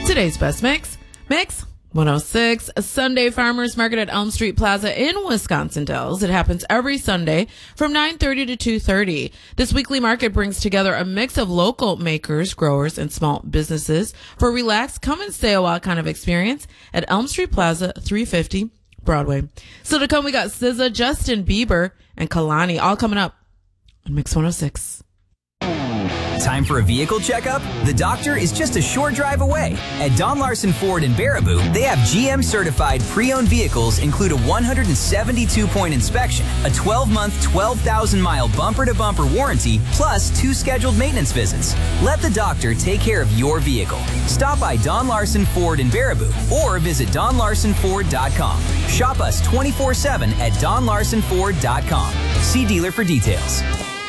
Today's best mix 106, a Sunday Farmers Market at Elm Street Plaza in Wisconsin Dells. It happens every Sunday from 9:30 to 2:30. This weekly market brings together a mix of local makers, growers, and small businesses for a relaxed, come and stay a while kind of experience at Elm Street Plaza, 350 Broadway. So to come, we got SZA, Justin Bieber, and Kalani all coming up on Mix 106. Time for a vehicle checkup? The doctor is just a short drive away. At Don Larson Ford in Baraboo, they have GM-certified pre-owned vehicles include a 172-point inspection, a 12-month, 12,000-mile bumper-to-bumper warranty, plus 2 scheduled maintenance visits. Let the doctor take care of your vehicle. Stop by Don Larson Ford in Baraboo or visit DonLarsonFord.com. Shop us 24/7 at DonLarsonFord.com. See dealer for details.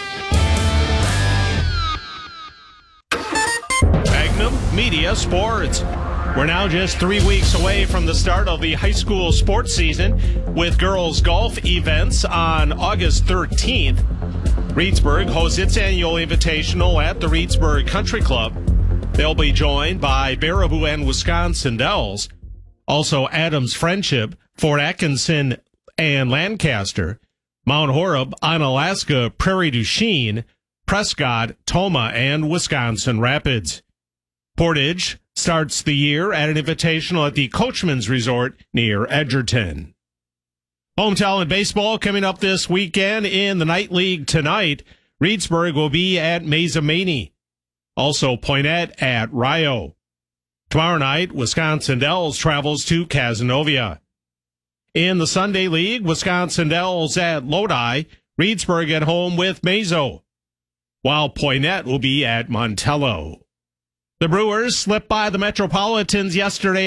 Media Sports. We're now just 3 weeks away from the start of the high school sports season with girls golf events on August 13th. Reedsburg hosts its annual invitational at the Reedsburg Country Club. They'll be joined by Baraboo and Wisconsin Dells. Also Adams Friendship, Fort Atkinson and Lancaster, Mount Horeb, Onalaska, Prairie du Chien, Prescott, Tomah, and Wisconsin Rapids. Portage starts the year at an invitational at the Coachman's Resort near Edgerton. Hometown baseball coming up this weekend in the Night League tonight. Reedsburg will be at Mazamanie. Also Poinette at Rio. Tomorrow night, Wisconsin Dells travels to Cazenovia. In the Sunday League, Wisconsin Dells at Lodi, Reedsburg at home with Mazo, while Poinette will be at Montello. The Brewers slipped by the Metropolitans yesterday